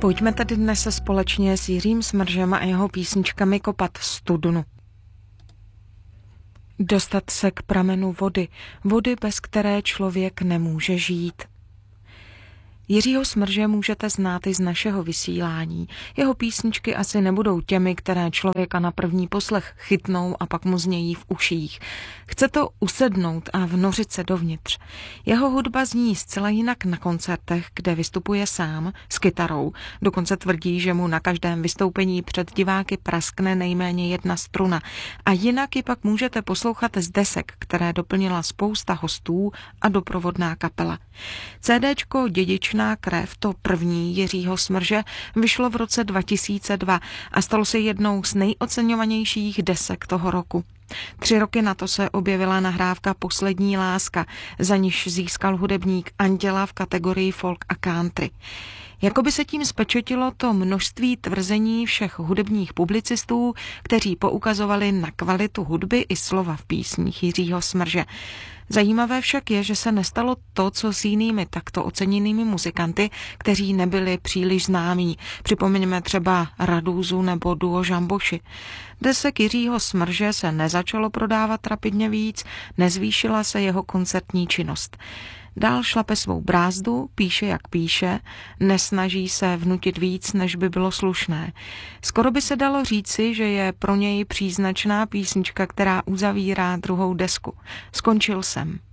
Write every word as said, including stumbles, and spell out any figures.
Pojďme tedy dnes se společně s Jiřím Smržem a jeho písničkami kopat studnu. Dostat se k pramenu vody, vody, bez které člověk nemůže žít. Jiřího Smrže můžete znát i z našeho vysílání. Jeho písničky asi nebudou těmi, které člověka na první poslech chytnou a pak mu znějí v uších. Chce to usednout a vnořit se dovnitř. Jeho hudba zní zcela jinak na koncertech, kde vystupuje sám s kytarou. Dokonce tvrdí, že mu na každém vystoupení před diváky praskne nejméně jedna struna. A jinak ji pak můžete poslouchat z desek, které doplnila spousta hostů a doprovodná kapela. CDčko Dědičná krev, to první Jiřího Smrže, vyšlo v roce dva tisíce dva a stalo se jednou z nejoceňovanějších desek toho roku. Tři roky na to se objevila nahrávka Poslední láska, za niž získal hudebník Anděla v kategorii folk a country. Jakoby se tím spečetilo to množství tvrzení všech hudebních publicistů, kteří poukazovali na kvalitu hudby i slova v písních Jiřího Smrže. Zajímavé však je, že se nestalo to, co s jinými takto oceněnými muzikanty, kteří nebyli příliš známí. Připomeňme třeba Radúzu nebo duo Žamboši. Desek Jiřího Smrže se nezačalo prodávat rapidně víc, nezvýšila se jeho koncertní činnost. Dál šlape svou brázdu, píše jak píše, nesnaží se vnutit víc, než by bylo slušné. Skoro by se dalo říci, že je pro něj příznačná písnička, která uzavírá druhou desku. Skončil jsem.